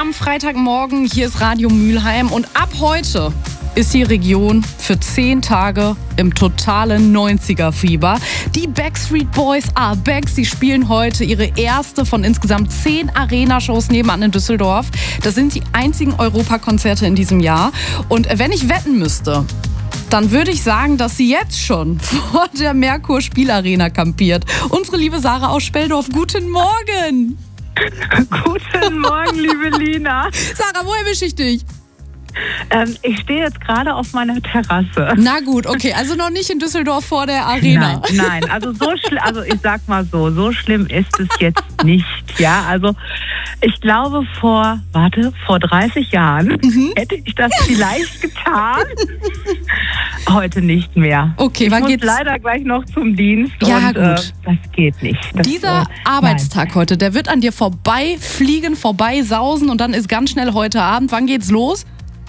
am Freitagmorgen. Hier ist Radio Mülheim und ab heute ist die Region für 10 Tage im totalen 90er-Fieber. Die Backstreet Boys are back. Sie spielen heute ihre erste von insgesamt 10 Arena-Shows nebenan in Düsseldorf. Das sind die einzigen Europakonzerte in diesem Jahr. Und wenn ich wetten müsste, dann würde ich sagen, dass sie jetzt schon vor der Merkur Spielarena kampiert. Unsere liebe Sarah aus Speldorf, guten Morgen! Guten Morgen, liebe Lina. Sarah, wo erwische ich dich? Ich stehe jetzt gerade auf meiner Terrasse. Na gut, okay, also noch nicht in Düsseldorf vor der Arena. Nein, also also ich sag mal so schlimm ist es jetzt nicht. Ja, also ich glaube vor 30 Jahren hätte ich das vielleicht getan. Heute nicht mehr. Okay, ich wann muss geht's? Leider gleich noch zum Dienst. Ja, und, gut. Das geht nicht. Dieser Arbeitstag heute, der wird an dir vorbeifliegen, vorbeisausen und dann ist ganz schnell heute Abend. Wann geht's los?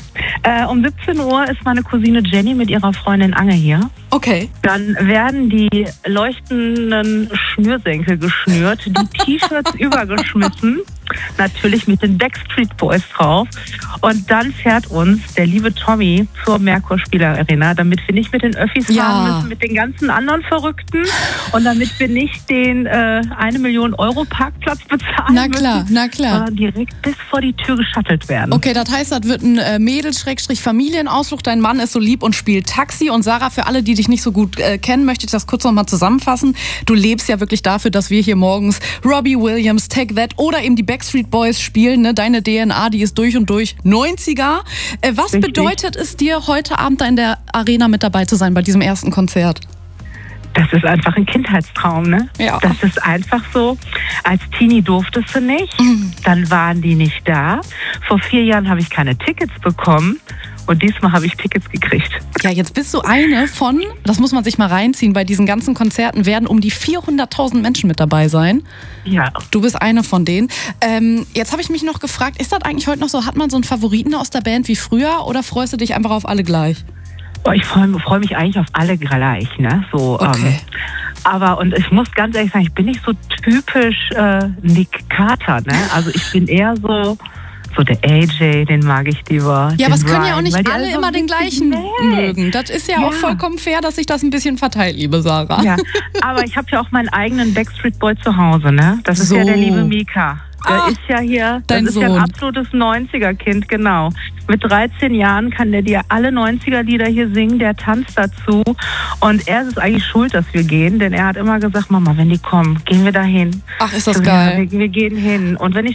Um 17 Uhr ist meine Cousine Jenny mit ihrer Freundin Ange hier. Okay. Dann werden die leuchtenden Schnürsenkel geschnürt, die T-Shirts übergeschmissen, natürlich mit den Backstreet Boys drauf. Und dann fährt uns der liebe Tommy zur Merkur Spielarena, damit wir nicht mit den Öffis fahren müssen, mit den ganzen anderen Verrückten und damit wir nicht den 1 Million Euro Parkplatz bezahlen müssen. Na klar. Sondern direkt bis vor die Tür geschattelt werden. Okay, das heißt, das wird ein Mädels-Familienausflug. Dein Mann ist so lieb und spielt Taxi. Und Sarah, für alle, die dich nicht so gut kennen, möchte ich das kurz nochmal zusammenfassen. Du lebst ja wirklich dafür, dass wir hier morgens Robbie Williams, Take That oder eben die Backstreet Boys spielen. Ne? Deine DNA, die ist durch und durch 90er. Was bedeutet es dir, heute Abend da in der Arena mit dabei zu sein bei diesem ersten Konzert? Das ist einfach ein Kindheitstraum, ne? Ja. Das ist einfach so. Als Teenie durftest du nicht, dann waren die nicht da. Vor 4 Jahren habe ich keine Tickets bekommen und diesmal habe ich Tickets gekriegt. Ja, jetzt bist du eine von, das muss man sich mal reinziehen, bei diesen ganzen Konzerten werden um die 400.000 Menschen mit dabei sein. Ja. Du bist eine von denen. Jetzt habe ich mich noch gefragt, ist das eigentlich heute noch so, hat man so einen Favoriten aus der Band wie früher oder freust du dich einfach auf alle gleich? Ich freu mich eigentlich auf alle gleich, ne? So, okay. Und ich muss ganz ehrlich sagen, ich bin nicht so typisch Nick Carter, ne? Also ich bin eher so der AJ, den mag ich lieber. Ja, aber es können ja auch Ryan, nicht alle immer den gleichen mögen. Das ist ja auch vollkommen fair, dass sich das ein bisschen verteilt, liebe Sarah. Ja, aber ich habe ja auch meinen eigenen Backstreet Boy zu Hause, ne? Das ist ja der liebe Mika. Der ist ja hier, das ist ja ein absolutes 90er-Kind, genau. Mit 13 Jahren kann der dir alle 90er-Lieder hier singen, der tanzt dazu. Und er ist eigentlich schuld, dass wir gehen, denn er hat immer gesagt, Mama, wenn die kommen, gehen wir da hin. Ach, ist das geil. Wir gehen hin. Und wenn ich